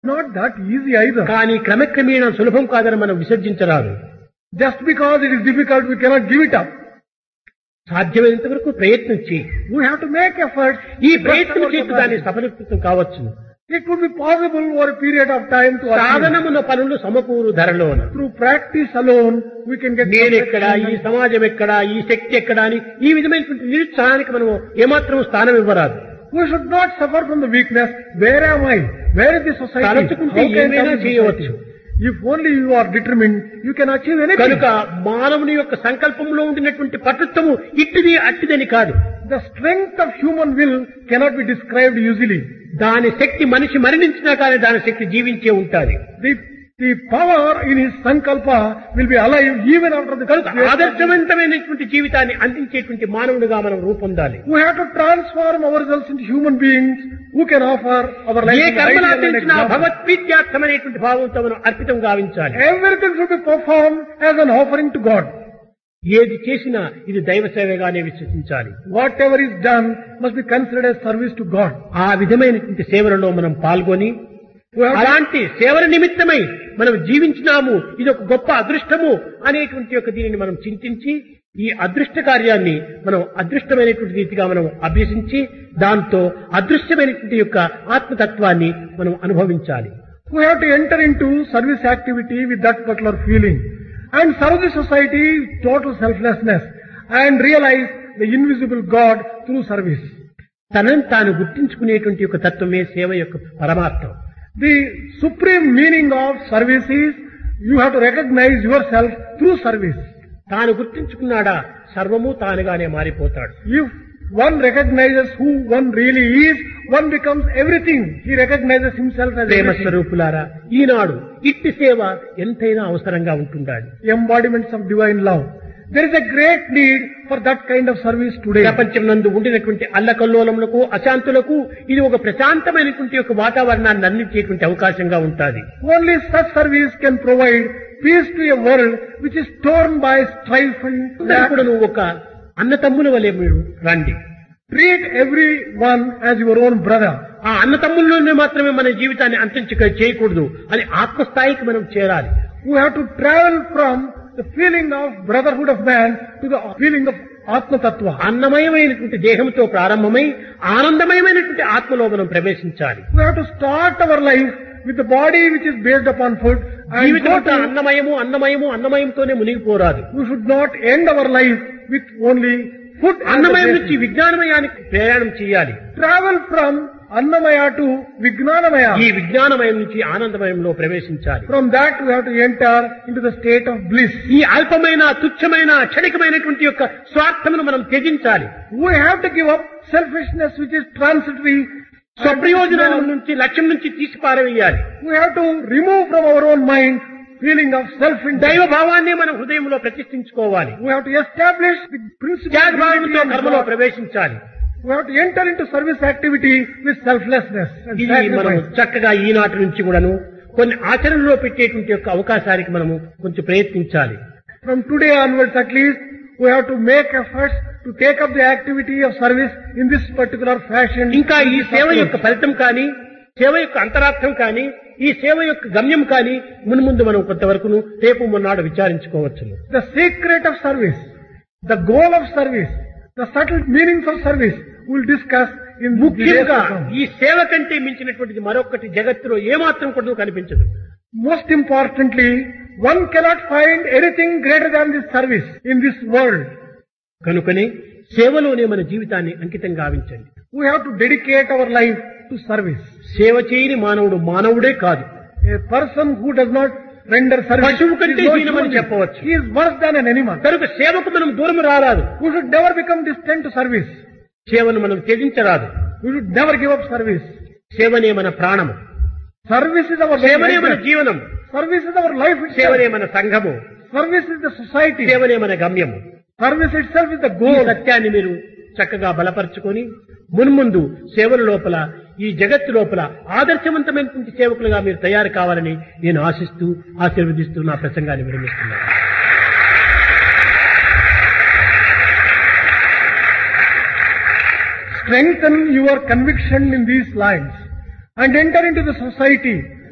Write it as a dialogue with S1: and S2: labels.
S1: Not that easy either.
S2: కానీ క్రమక్రమేణా సులభం కాదని మనం విసర్జించరాదు.
S1: Just because it is difficult, we cannot give it up.
S2: సాధ్యమైనంత వరకు ప్రయత్నం చేయి.
S1: We have to make efforts.
S2: ఈ ప్రయత్నం చేసి దాన్ని సఫలీకృతం కావచ్చు.
S1: It could be possible over a period of time to achieve.
S2: సాధనమున పనులు సమకూరు ధరలోన.
S1: Through practice alone, we can get.
S2: నేనెక్కడ, ఈ సమాజం ఎక్కడ, ఈ శక్తి ఎక్కడ అని ఈ విధమైనటువంటి నిరుత్సాహానికి మనం ఏమాత్రం స్థానం ఇవ్వరాదు.
S1: We should not suffer from the weakness. Where am I? Where is the society?
S2: తలచుకుంటే
S1: How can
S2: ఏమైనా
S1: I be
S2: చేయవచ్చు.
S1: If only you are determined, you can achieve anything.
S2: కనుక మానవుని యొక్క సంకల్పంలో ఉండినటువంటి పట్టుత్వము ఇట్టిది అట్టిదని కాదు.
S1: The strength of human will cannot be described easily.
S2: దాని శక్తి మనిషి మరణించినా కానీ దాని శక్తి జీవించే ఉంటాది.
S1: The power in his sankalpa will be alive even after the
S2: కనుక ఆదర్శవంతమైనటువంటి జీవితాన్ని అందించేటువంటి మానవుడిగా మనం రూపొందాలి.
S1: We have to transform ourselves into human beings who can offer our life.
S2: ఏ కర్మలాచరించినా భగవత్ప్రీత్యార్థమైనటువంటి భావంతో మనం అర్పితం గావించాలి.
S1: Everything should be performed as an offering to God.
S2: ఏది చేసినా ఇది దైవ సేవగానే విశ్వసించాలి.
S1: Whatever is done must be considered as service to God.
S2: ఆ విధమైనటువంటి సేవలలో మనం పాల్గొని అలాంటి సేవల నిమిత్తమై మనం జీవించినాము, ఇది ఒక గొప్ప అదృష్టము అనేటువంటి యొక్క దీనిని మనం చింతించి ఈ అదృష్ట కార్యాన్ని మనం అదృష్టమైనటువంటి రీతిగా మనం అభ్యసించి దాంతో అదృశ్యమైనటువంటి యొక్క ఆత్మతత్వాన్ని మనం అనుభవించాలి.
S1: We have to enter into service activity with that particular feeling and serve the society with total selflessness and realize the invisible God through service.
S2: తనను తాను గుర్తించుకునేటువంటి యొక్క తత్వమే సేవ యొక్క పరమార్థం.
S1: The supreme meaning of service is you have to recognize yourself through service.
S2: తాను గుర్తించుకున్నాడా సర్వము తానుగానే మారిపోతాడు.
S1: If one recognizes who one really is, one becomes everything. He recognizes himself as
S2: Prema
S1: everything.
S2: స్వరూపులారా, ఈనాడు ఇట్టి సేవ ఎంతైనా అవసరంగా ఉంటుండాలి.
S1: Embodiments of divine love. There is a great need for that kind of service today.
S2: ప్రపంచం నందు ఉండినటువంటి అల్లకల్లోలములకు అశాంతులకు ఇది ఒక ప్రశాంతమైనటువంటి ఒక వాతావరణాన్ని అందించేటువంటి అవకాశంగా ఉంటుంది.
S1: Only such service can provide peace to a world which is torn by strife and
S2: కూడా నువ్వు ఒక అన్నతమ్ముల వలె మీరు రండి.
S1: treat everyone as your own brother.
S2: ఆ అన్నతమ్ముల్లోనే మాత్రమే మన జీవితాన్ని అంతించక చేయకూడదు అని ఆత్మస్థాయికి మనం చేరాలి.
S1: We have to travel from the feeling of brotherhood of man to the feeling of Atma Tattva.
S2: అన్నమయమైనటువంటి దేహంతో ప్రారంభమై ఆనందమయమైనటువంటి ఆత్మలో మనం ప్రవేశించాలి.
S1: We have to start our life with the body which is based upon food and go
S2: జీవితం
S1: to
S2: అన్నమయంతోనే మునిగిపోరాదు.
S1: we should not end our life with only food.
S2: అన్నమయం నుంచి విజ్ఞానమయానికి ప్రయాణం చేయాలి.
S1: Travel from Annamaya to Vijnanamaya.
S2: ఈ విజ్ఞానమయం నుంచి ఆనందమయంలో ప్రవేశించాలి.
S1: From that we have to enter into the state of bliss.
S2: ఈ అల్పమైన తుచ్చమైన క్షణికమైనటువంటి యొక్క స్వార్థమును మనం త్యజించాలి.
S1: We have to give up selfishness which is transitory.
S2: స్వప్రయోజనాల నుంచి లక్ష్యం నుంచి తీసి పారవేయాలి.
S1: We have to remove from our own mind feeling of self-interest.
S2: దైవ భావాన్ని మనం హృదయంలో ప్రతిష్ఠించుకోవాలి.
S1: We have to establish the principle
S2: Tyaga
S1: of
S2: భావంతో
S1: unity and
S2: కర్మలో
S1: God.
S2: ప్రవేశించాలి.
S1: We have to enter into service activity with selflessness and
S2: ఇది మనం
S1: sacrifice.
S2: చక్కగా ఈనాటి నుంచి కూడాను కొన్ని ఆచరణలో పెట్టేటువంటి యొక్క అవకాశానికి మనము కొంచెం ప్రయత్నించాలి.
S1: From today onwards at least, we have to make efforts to take up the activity of service in this particular fashion.
S2: ఇంకా ఈ సేవ యొక్క ఫలితం కానీ సేవ యొక్క అంతరార్థం కానీ ఈ సేవ యొక్క గమ్యం కానీ మున్ముందు మనం కొంతవరకును రేపు మొన్నాడు విచారించుకోవచ్చును.
S1: The secret of service, the goal of service, the subtle meanings of service we'll discuss in the days
S2: ముఖ్యంగా
S1: to come.
S2: ఈ సేవ కంటే మించినటువంటిది మరొకటి జగత్తులో ఏమాత్రం కూడా కనిపించదు.
S1: Most importantly, one cannot find anything greater than this service in this world.
S2: కనుకనే సేవలోనే మన జీవితాన్ని అంకితం గావించండి.
S1: We have to dedicate our life to service.
S2: సేవ చేయని మానవుడు మానవుడే కాదు.
S1: A person who does not render service
S2: పశువు కంటే
S1: is no
S2: హీనమని
S1: human.
S2: చెప్పవచ్చు.
S1: He is worse than an animal.
S2: కనుక సేవకు మనం దూరం రారాదు.
S1: We should never become distant to service.
S2: సేవను మనం త్యజించరాదు.
S1: We should never give up service.
S2: సేవనే మన ప్రాణము,
S1: Service is our
S2: సేవనే మన
S1: life.
S2: జీవనం,
S1: Service is our life
S2: సేవనే
S1: itself.
S2: మన సంఘము,
S1: Service is the society.
S2: సేవనే మన గమ్యము.
S1: Service itself is the
S2: ఈ
S1: goal.
S2: సత్యాన్ని మీరు చక్కగా బలపరుచుకొని మున్ముందు సేవల లోపల ఈ జగత్తు లోపల ఆదర్శవంతమైనటువంటి సేవకులుగా మీరు తయారు కావాలని నేను ఆశిస్తూ ఆశీర్వదిస్తూ నా ప్రసంగాన్ని విరమిస్తున్నాను.
S1: Strengthen your conviction in these lines and enter into the society